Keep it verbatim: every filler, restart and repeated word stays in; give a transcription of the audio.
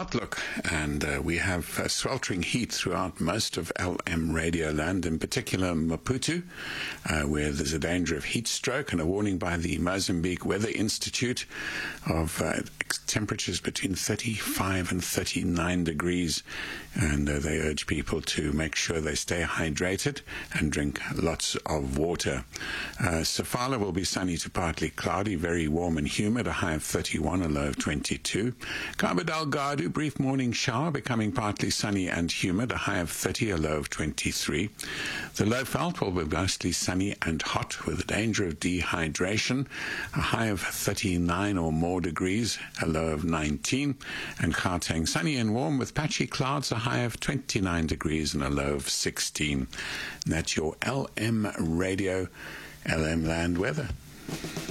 outlook, and uh, we have uh, sweltering heat throughout most of L M Radio land, in particular Maputo, uh, where there's a danger of heat stroke and a warning by the Mozambique Weather Institute of uh, temperatures between thirty-five and thirty-nine degrees, and uh, they urge people to make sure they stay hydrated and drink lots of water. Uh, Sofala will be sunny to partly cloudy, very warm and humid, a high of thirty-one, a low of twenty-two. Cabo Delgado, brief morning shower, becoming partly sunny and humid, a high of thirty, a low of twenty-three. The Lowveld will be mostly sunny and hot, with a danger of dehydration, a high of thirty-nine or more degrees, a low of nineteen. And Gauteng, sunny and warm with patchy clouds, a high of twenty-nine degrees and a low of sixteen. And that's your L M Radio, L M Land weather.